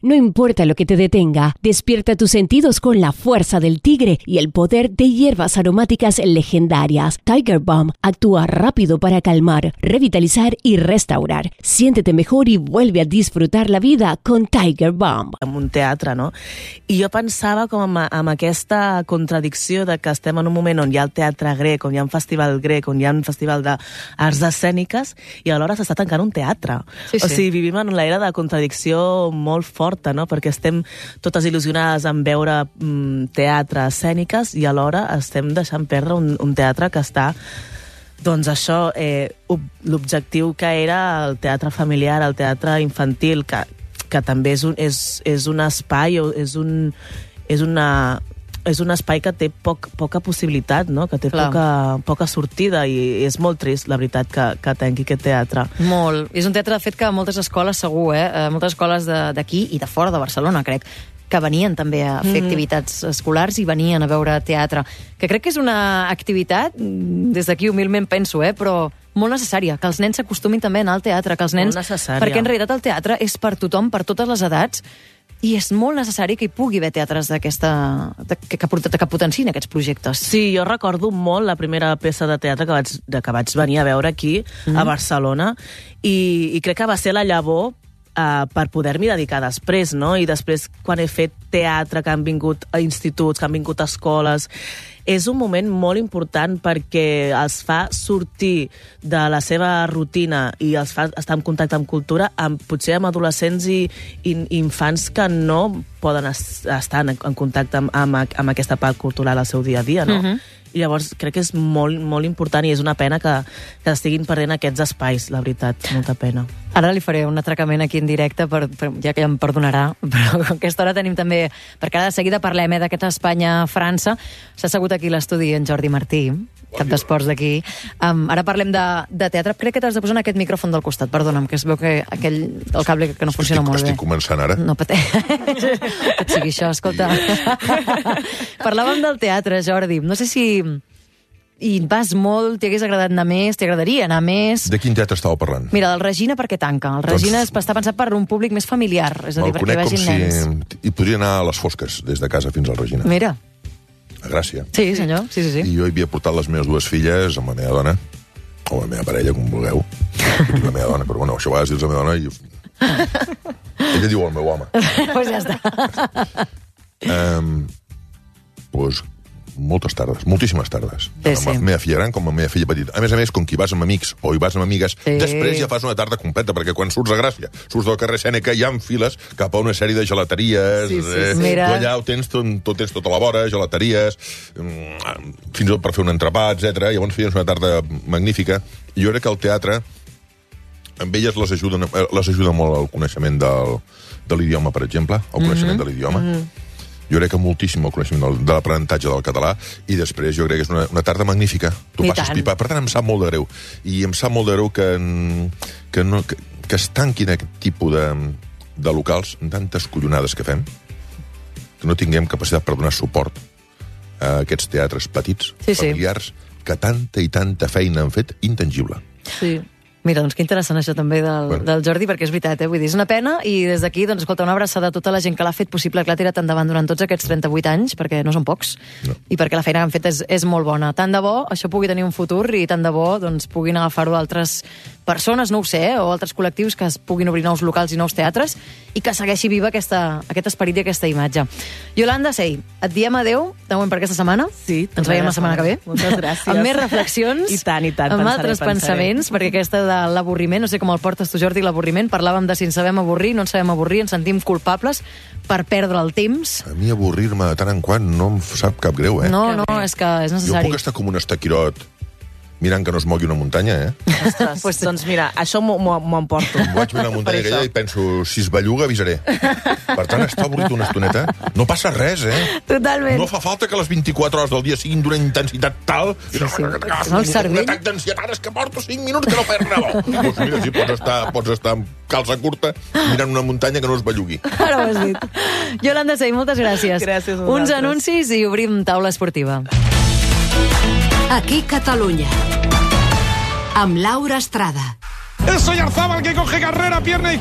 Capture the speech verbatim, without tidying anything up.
No importa lo que te detenga, despierta tus sentidos con la fuerza del tigre y el poder de hierbas aromáticas legendarias. Tiger Balm actúa rápido para calmar, revitalizar y restaurar. Siéntete mejor y vuelve a disfrutar la vida con Tiger Balm. En un teatre, no? I jo pensava com amb, amb aquesta contradicció de que estem en un moment on hi ha el teatre grec, on hi ha un festival grec, on hi ha un festival d'arts escèniques, i alhora s'està tancant un teatre. Sí, sí. O sigui, vivim en l'era de contradicció molt forta, no? Perquè estem totes il·lusionades en veure mm, teatre escèniques i alhora estem deixant perdre un, un teatre que està, doncs això, eh, l'objectiu que era el teatre familiar, el teatre infantil, que, que també és un, és, és un espai, és un, és una... és un espai que té poc, poca possibilitat, no? Que té poca, poca sortida, i és molt trist, la veritat, que, que tanqui aquest teatre. Molt. És un teatre, de fet, que moltes escoles, segur, eh? Moltes escoles d'aquí i de fora de Barcelona, crec, que venien també a fer mm. activitats escolars i venien a veure teatre. Que crec que és una activitat, des d'aquí humilment penso, eh? Però molt necessària, que els nens s'acostumin també a anar al teatre, que els nens... Molt necessària. Perquè en realitat el teatre és per tothom, per totes les edats, i és molt necessari que hi pugui haver teatres d'aquesta... Que, que, que potenciïn aquests projectes. Sí, jo recordo molt la primera peça de teatre que vaig, que vaig venir a veure aquí, mm. a Barcelona, i, i crec que va ser la llavor uh, per poder-m'hi dedicar després, no? I després, quan he fet teatre, que han vingut a instituts, que han vingut a escoles... És un moment molt important perquè els fa sortir de la seva rutina i els fa estar en contacte amb cultura, amb, potser amb adolescents i, i infants que no poden estar en, en contacte amb, amb, amb aquesta part cultural al seu dia a dia, no? Uh-huh. I llavors crec que és molt, molt important i és una pena que, que estiguin perdent aquests espais, la veritat, molta pena. Ara li faré un atracament aquí en directe, per, per, ja que ja em perdonarà, però a aquesta hora tenim també, perquè ara de seguida parlem eh, d'aquest Espanya-França, s'ha assegut aquí a l'estudi en Jordi Martí, cap d'esports d'aquí. Um, ara parlem de, de teatre. Crec que t'has de posar en aquest micròfon del costat, perdona'm, que es veu que aquell, el cable que no funciona estic, molt bé. Estic començant ara. No pateix. Que et sigui això, escolta. Parlàvem del teatre, Jordi. No sé si hi vas molt, t'hi hagués agradat anar més, t'hi agradaria anar més. De quin teatre estàveu parlant? Mira, del Regina perquè tanca. El Regina doncs, està pensat per un públic més familiar, és a dir, perquè vagin si nens. Hi podria anar a les fosques, des de casa fins al Regina. Mira. A Gràcia. Sí, senyor. Sí, sí, sí. I jo hi havia portat les meves dues filles amb la meva dona, o la meva parella, com vulgueu. La meva dona, però bueno, això a vegades dius la meva dona i... Ella diu el meu home. Pues ja està. Um, pues moltes tardes, moltíssimes tardes. Sí, amb sí. la meva filla gran com amb la meva filla petita. A més a més, com que hi vas amb amics o hi vas amb amigues, sí. Després ja fas una tarda completa, perquè quan surts a Gràcia, surts del carrer Sèneca, hi ha files cap a una sèrie de gelateries. Sí, sí, sí. Eh, Mira. tu allà ho tens tot, tot, tens tota la vora, gelateries, fins i tot per fer un entrepà, etcètera. Llavors feies una tarda magnífica. I jo crec que el teatre, amb elles les ajuda, les ajuda molt al coneixement del, de l'idioma, per exemple, al coneixement mm-hmm. de l'idioma. Mm-hmm. Jo crec que moltíssim el coneixement del, de l'aprenentatge del català, i després jo crec que és una, una tarda magnífica. Tu passes pipa. Per tant, em sap molt de greu. I em sap molt de greu que, que, no, que, que es tanquin aquest tipus de, de locals amb tantes collonades que fem, que no tinguem capacitat per donar suport a aquests teatres petits, sí, familiars, sí. que tanta i tanta feina han fet intangible. Sí. Mira, doncs que interessant això també del, bueno. del Jordi, perquè és veritat, eh? Vull dir, és una pena, i des d'aquí, doncs, escolta, una abraçada a tota la gent que l'ha fet possible, que l'ha tirat endavant durant tots aquests trenta-vuit anys, perquè no són pocs, no. I perquè la feina que han fet és, és molt bona. Tant de bo això pugui tenir un futur, i tant de bo doncs, puguin agafar-ho altres persones, no ho sé, eh? O altres col·lectius que es puguin obrir nous locals i nous teatres, i que segueixi viva aquesta, aquest esperit i aquesta imatge. Iolanda Sey, et diem adeu, de moment per aquesta setmana. Sí. Ens veiem la setmana que ve. Moltes gràcies. Amb més reflexions. I tant, i tant. Amb pensaré, altres pensaré. pensaments, perquè aquesta de l'avorriment, no sé com el portes tu, Jordi, l'avorriment, parlàvem de si ens sabem avorrir, no ens sabem avorrir, ens sentim culpables per perdre el temps. A mi avorrir-me de tant en quant no em sap cap greu, eh? No, no, és que és necessari. Jo puc estar com un estaquirot mirant que no es mogui una muntanya, eh? Ostres, pues, doncs mira, això m'ho emporto. Em vaig mirar una muntanya aquella i penso, si es belluga avisaré. Per tant, està avorrit una estoneta. No passa res, eh? Totalment. No fa falta que les vint-i-quatre hores del dia siguin d'una intensitat tal... Sí, sí. Un, un atac d'ansietat, és que porto cinc minuts que no faig res. Doncs mira, si pots estar, pots estar amb calça curta mirant una muntanya que no es bellugui. Ara ho has dit. Yolanda Sey, moltes gràcies. Gràcies a vosaltres. Uns anuncis i obrim taula esportiva. Aquí Catalunya, amb Laura Estrada. Es Oyarzábal que coge carrera, pierna izquierda.